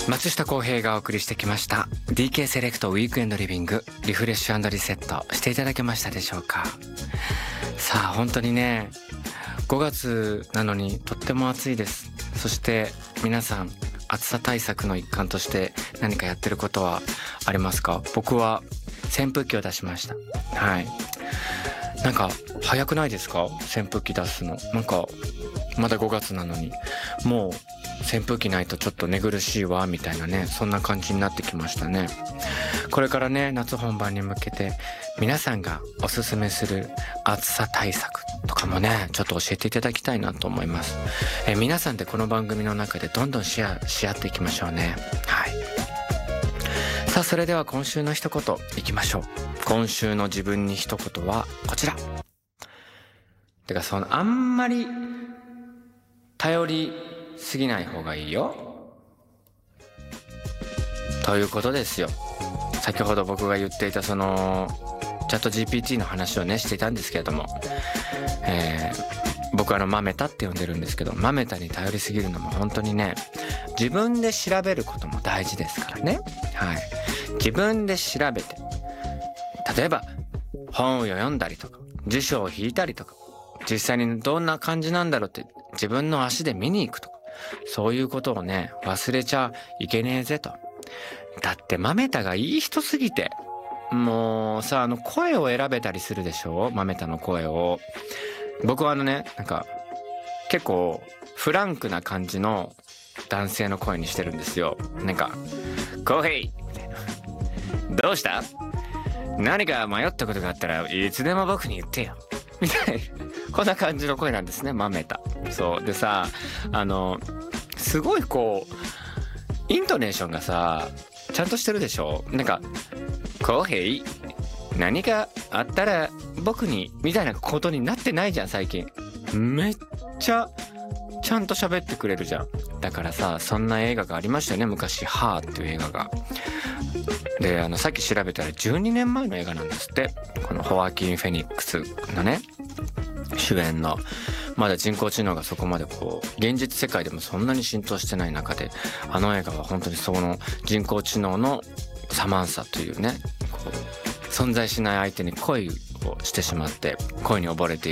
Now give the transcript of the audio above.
松下洸平がお送りしてきました DK セレクトウィークエンドリビング、リフレッシュ&リセットしていただけましたでしょうか。さあ本当にね、5月なのにとっても暑いです。そして皆さん、暑さ対策の一環として何かやってることはありますか？僕は扇風機を出しました。はい。なんか早くないですか？扇風機出すの。なんかまだ5月なのにもう扇風機ないとちょっと寝苦しいわみたいなね、そんな感じになってきましたね。これからね、夏本番に向けて皆さんがおすすめする暑さ対策とかもね、ちょっと教えていただきたいなと思います。皆さんでこの番組の中でどんどんシェアし合っていきましょうね。はい。さあそれでは今週の一言いきましょう。今週の自分に一言はこちら。てかあんまり頼りすぎない方がいいよということですよ。先ほど僕が言っていたチャット GPT の話をねしていたんですけれども、僕マメタって呼んでるんですけど、マメタに頼りすぎるのも本当にね、自分で調べることも大事ですからね。はい。自分で調べて、例えば本を読んだりとか辞書を引いたりとか、実際にどんな感じなんだろうって自分の足で見に行くとか、そういうことをね忘れちゃいけねえぜと。だってマメタがいい人すぎて、もうさ、声を選べたりするでしょ、マメタの声を。僕はなんか結構フランクな感じの男性の声にしてるんですよ。なんかコーヒーみたいな、どうした、何か迷ったことがあったらいつでも僕に言ってよみたいな、こんな感じの声なんですね、マメタ。そうでさ、すごいイントネーションがさちゃんとしてるでしょ。なんかコーヒー、何かあったら僕にみたいなことになってないじゃん最近。めっちゃちゃんと喋ってくれるじゃん。だからさ、そんな映画がありましたよね、昔。ハーっていう映画が。でさっき調べたら12年前の映画なんですって。このホアキン・フェニックスのね主演の、まだ人工知能がそこまで現実世界でもそんなに浸透してない中で、映画は本当にその人工知能のサマンサというね、存在しない相手に恋をしてしまって恋に溺れてい